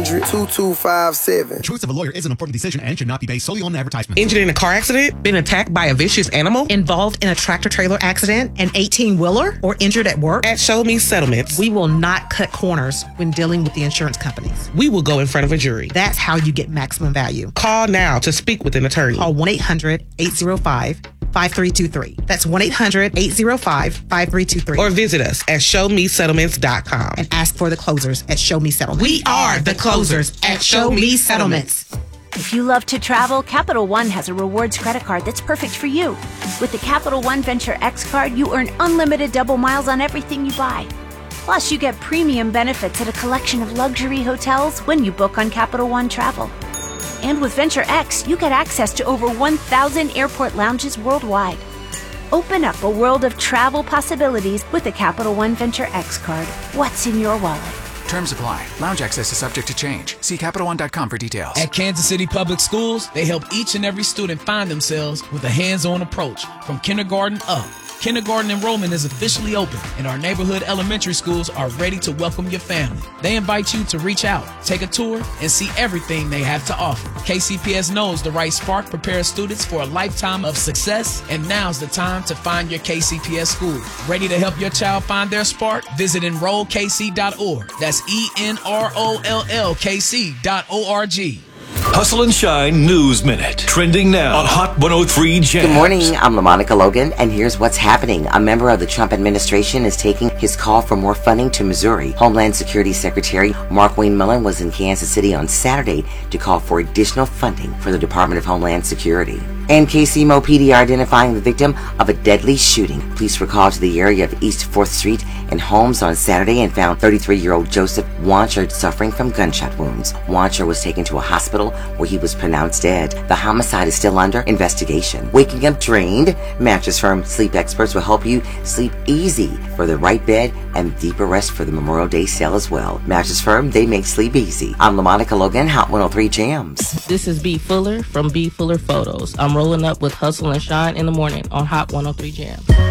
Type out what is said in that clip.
1-800-2257. Choice of a lawyer is an important decision and should not be based solely on advertisement. Injured in a car accident? Been attacked by a vicious animal? Involved in a tractor-trailer accident? An 18-wheeler? Or injured at work? At Show Me Settlements, we will not cut corners when dealing with the insurance companies. We will go in front of a jury. That's how you get maximum value. Call now to speak with an attorney. Call 1-800-805-5323. That's 1-800-805-5323. Or visit us at showmesettlements.com. And ask for the closers at Show Me Settlements. We are the closers at Show Me Settlements. If you love to travel, Capital One has a rewards credit card that's perfect for you. With the Capital One Venture X card, you earn unlimited double miles on everything you buy. Plus, you get premium benefits at a collection of luxury hotels when you book on Capital One Travel. And with Venture X, you get access to over 1,000 airport lounges worldwide. Open up a world of travel possibilities with the Capital One Venture X card. What's in your wallet? Terms apply. Lounge access is subject to change. See CapitalOne.com for details. At Kansas City Public Schools, they help each and every student find themselves with a hands-on approach from kindergarten up. Kindergarten enrollment is officially open, and our neighborhood elementary schools are ready to welcome your family. They invite you to reach out, take a tour, and see everything they have to offer. KCPS knows the right spark prepares students for a lifetime of success, and now's the time to find your KCPS school. Ready to help your child find their spark? Visit enrollkc.org. That's ENROLLKC.org. Hustle and Shine News Minute. Trending now on Hot 103 Jams. Good morning, I'm LaMonica Logan, and here's what's happening. A member of the Trump administration is taking his call for more funding to Missouri. Homeland Security Secretary Mark Wayne Millen was in Kansas City on Saturday to call for additional funding for the Department of Homeland Security. And KCMO PD are identifying the victim of a deadly shooting. Police were called to the area of East 4th Street and Holmes on Saturday and found 33-year-old Joseph Wancher suffering from gunshot wounds. Wancher was taken to a hospital where he was pronounced dead. The homicide is still under investigation. Waking up drained? Mattress firm Sleep Experts will help you sleep easy for the right bed and deeper rest for the Memorial Day sale as well. Mattress firm, they make sleep easy. I'm LaMonica Logan, Hot 103 Jams. This is B. Fuller from B. Fuller Photos. I'm rolling up with Hustle and Shine in the morning on Hot 103 Jams.